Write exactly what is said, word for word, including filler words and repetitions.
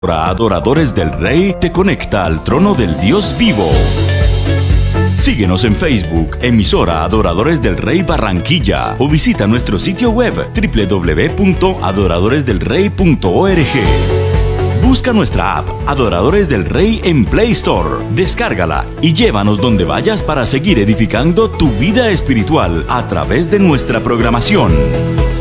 Adoradores del Rey te conecta al trono del Dios vivo. Síguenos en Facebook, emisora Adoradores del Rey Barranquilla, o visita nuestro sitio web doble u doble u doble u punto adoradores del rey punto org. Busca nuestra app Adoradores del Rey en Play Store, descárgala y llévanos donde vayas para seguir edificando tu vida espiritual a través de nuestra programación.